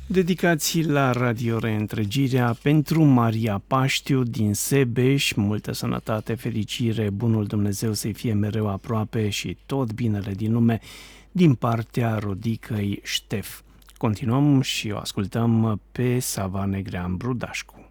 Dedicații la Radio Reîntregirea pentru Maria Paștiu din Sebeș, multă sănătate, fericire, bunul Dumnezeu să-i fie mereu aproape și tot binele din lume din partea rodicăi Ștef. Continuăm și o ascultăm pe Sava Negrean Brudașcu.